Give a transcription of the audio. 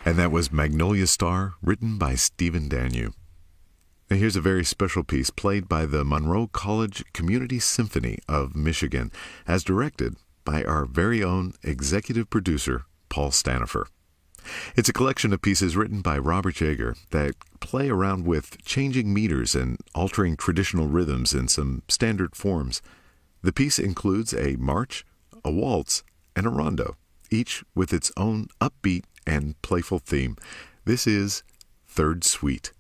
And that was Magnolia Star, written by Stephen Danu. Now here's a very special piece played by the Monroe College Community Symphony of Michigan, as directed by our very own executive producer, Paul Stanifer. It's a collection of pieces written by Robert Jager that play around with changing meters and altering traditional rhythms in some standard forms. The piece includes a march, a waltz, and a rondo, each with its own upbeat and playful theme. This is Third Suite.